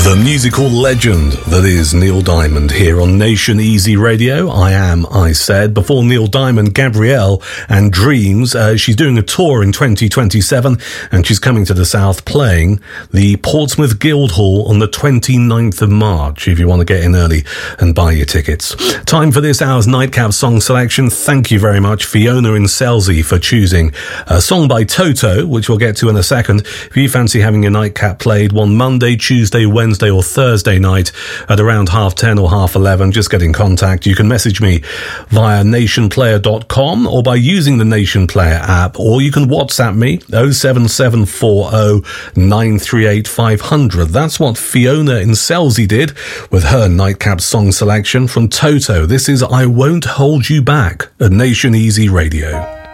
The musical legend that is Neil Diamond here on Nation Easy Radio. I said. Before Neil Diamond, Gabrielle and Dreams. She's doing a tour in 2027 and she's coming to the South playing the Portsmouth Guildhall on the 29th of March if you want to get in early and buy your tickets. Time for this hour's Nightcap song selection. Thank you very much, Fiona in Selsey, for choosing a song by Toto, which we'll get to in a second. If you fancy having your Nightcap played one Monday, Tuesday, Wednesday or Thursday night at around 10:30 or 11:30, just get in contact. You can message me via nationplayer.com or by using the Nation Player app, or you can WhatsApp me 07740 938 500. That's what Fiona in Selsey did with her Nightcap song selection from Toto. This is I Won't Hold You Back at Nation Easy Radio.